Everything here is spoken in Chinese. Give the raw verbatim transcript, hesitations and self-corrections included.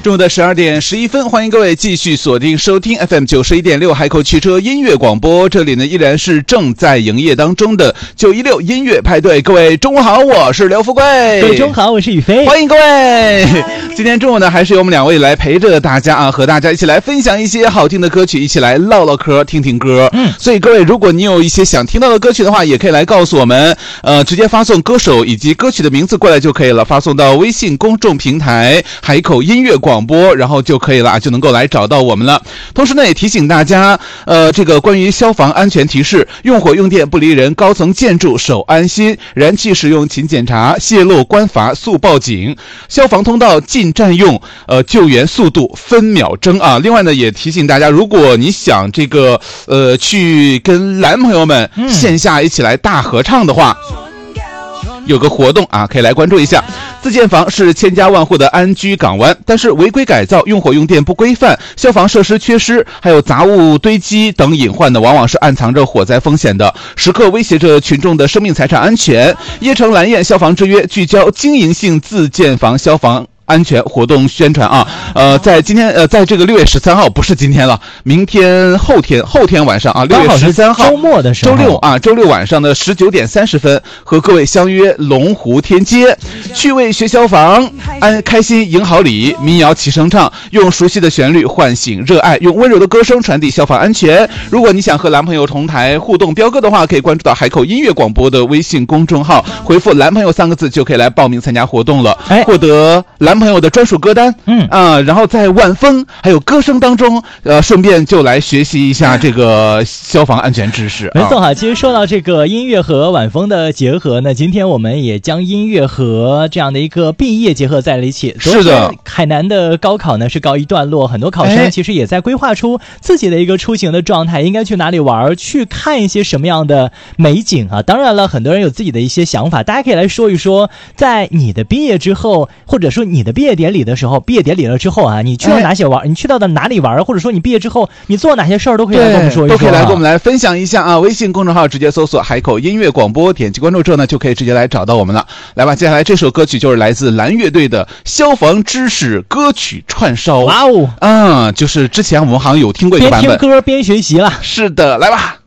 中午的十二点十一分，欢迎各位继续锁定收听 F M 九十一点六海口汽车音乐广播。这里呢依然是正在营业当中的九一六音乐派对。各位中午好，我是刘富贵。 各位中午好，我是宇飞。 欢迎各位。今天中午呢，还是由我们两位来陪着大家啊，和大家一起来分享一些好听的歌曲，一起来唠唠嗑，听听歌。嗯，所以各位，如果你有一些想听到的歌曲的话，也可以来告诉我们，呃，直接发送歌手以及歌曲的名字过来就可以了，发送到微信公众平台海口音乐广播，然后就可以了，就能够来找到我们了。同时呢，也提醒大家，呃，这个关于消防安全提示：用火用电不离人，高层建筑守安心，燃气使用勤检查，泄漏关阀速报警，消防通道禁占用，呃，救援速度分秒争啊。另外呢，也提醒大家，如果你想这个呃去跟男朋友们线下一起来大合唱的话，有个活动啊，可以来关注一下。自建房是千家万户的安居港湾，但是违规改造、用火用电不规范、消防设施缺失，还有杂物堆积等隐患呢，往往是暗藏着火灾风险的，时刻威胁着群众的生命财产安全。椰城蓝焰消防之约聚焦经营性自建房消防安全活动宣传啊，呃，在今天呃，在这个六月十三号，不是今天了，明天后天后天晚上啊，六月十三号周末的时候， 周六啊，周六晚上的十九点三十分，和各位相约龙湖天街，趣味学消防，安开心迎好礼，民谣齐声唱，用熟悉的旋律唤醒热爱，用温柔的歌声传递消防安全。如果你想和男朋友同台互动飙歌的话，可以关注到海口音乐广播的微信公众号，回复男朋友三个字就可以来报名参加活动了，哎，获得男朋友的专属歌单，嗯啊、呃，然后在晚风还有歌声当中，呃，顺便就来学习一下这个消防安全知识。 没错哈，其实说到这个音乐和晚风的结合呢，今天我们也将音乐和这样的一个毕业结合在了一起。 是的， 海南的高考呢是告一段落，很多考生其实也在规划出自己的一个出行的状态，应该去哪里玩，去看一些什么样的美景啊。当然了，很多人有自己的一些想法，大家可以来说一说，在你的毕业之后，或者说你的毕业典礼的时候，毕业典礼了之后啊，你去到哪些玩、哎、你去到的哪里玩，或者说你毕业之后你做哪些事儿，都可以来跟我们说一说、啊、 都可以来跟我们来分享一下啊。微信公众号直接搜索海口音乐广播，点击关注之后呢，就可以直接来找到我们了。来吧，接下来这首歌曲就是来自蓝乐队的消防知识歌曲串烧。 哇哦， 嗯，就是之前我们好像有听过一个版本， 边听歌边学习了。 是的，来吧。